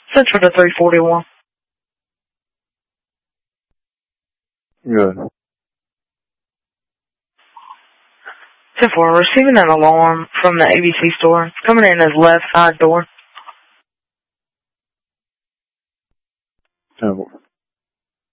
Central to 341. Good. 10-4, receiving an alarm from the ABC store. It's coming in his left side door. 10-4.